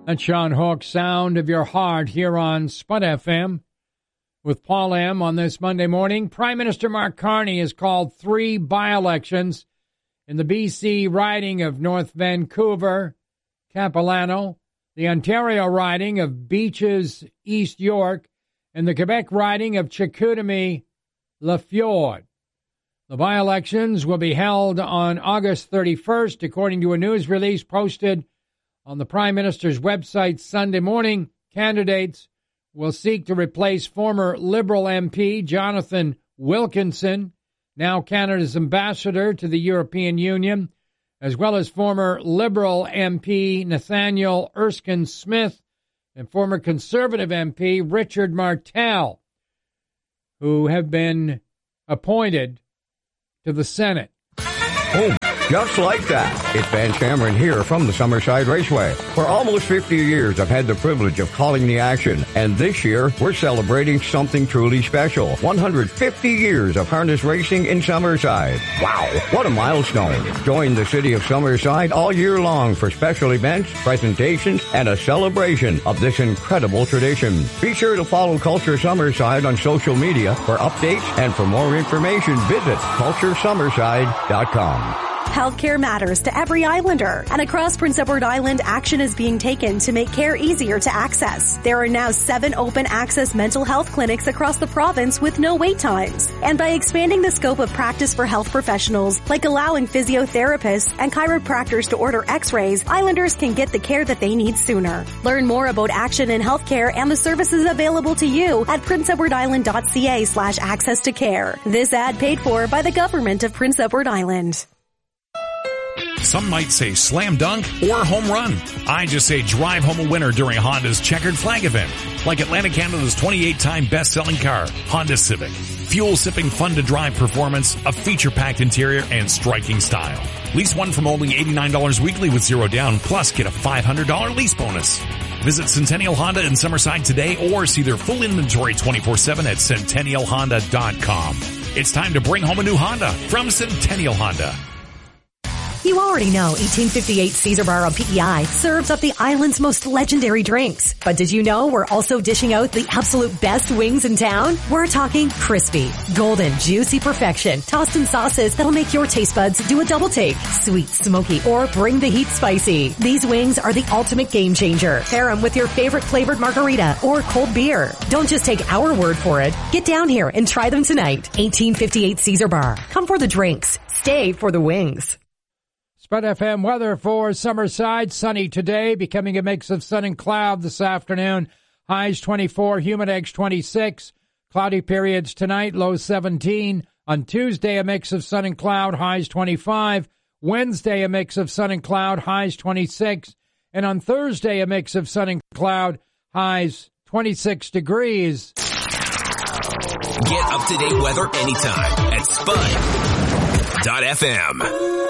That's Sean Hawk, Sound of Your Heart, here on Spud FM with Paul M. On this Monday morning, Prime Minister Mark Carney has called 3 by-elections in the BC riding of North Vancouver, Capilano, the Ontario riding of Beaches, East York, and the Quebec riding of Chicoutimi, La Fjord. The by-elections will be held on August 31st, according to a news release posted on the Prime Minister's website Sunday morning. Candidates will seek to replace former Liberal MP Jonathan Wilkinson, now Canada's ambassador to the European Union, as well as former Liberal MP Nathaniel Erskine Smith and former Conservative MP Richard Martel, who have been appointed to the Senate. Oh, just like that. It's Van Cameron here from the Summerside Raceway. For almost 50 years, I've had the privilege of calling the action. And this year, we're celebrating something truly special. 150 years of harness racing in Summerside. Wow, what a milestone. Join the city of Summerside all year long for special events, presentations, and a celebration of this incredible tradition. Be sure to follow Culture Summerside on social media for updates, and for more information, visit culturesummerside.com. Healthcare matters to every Islander, and across Prince Edward Island, action is being taken to make care easier to access. There are now 7 open access mental health clinics across the province with no wait times. And by expanding the scope of practice for health professionals, like allowing physiotherapists and chiropractors to order x-rays, Islanders can get the care that they need sooner. Learn more about action in healthcare and the services available to you at princeedwardisland.ca/access to care. This ad paid for by the government of Prince Edward Island. Some might say slam dunk or home run. I just say drive home a winner during Honda's Checkered Flag event. Like Atlantic Canada's 28-time best-selling car, Honda Civic. Fuel-sipping, fun-to-drive performance, a feature-packed interior, and striking style. Lease one from only $89 weekly with 0 down, plus get a $500 lease bonus. Visit Centennial Honda in Summerside today or see their full inventory 24/7 at CentennialHonda.com. It's time to bring home a new Honda from Centennial Honda. You already know 1858 Caesar Bar on PEI serves up the island's most legendary drinks. But did you know we're also dishing out the absolute best wings in town? We're talking crispy, golden, juicy perfection, tossed in sauces that'll make your taste buds do a double take. Sweet, smoky, or bring the heat spicy. These wings are the ultimate game changer. Pair them with your favorite flavored margarita or cold beer. Don't just take our word for it. Get down here and try them tonight. 1858 Caesar Bar. Come for the drinks. Stay for the wings. Spud FM weather for Summerside. Sunny today, becoming a mix of sun and cloud this afternoon. Highs 24, humidex 26. Cloudy periods tonight, low 17. On Tuesday, a mix of sun and cloud, highs 25. Wednesday, a mix of sun and cloud, highs 26. And on Thursday, a mix of sun and cloud, highs 26 degrees. Get up-to-date weather anytime at Spud.fm.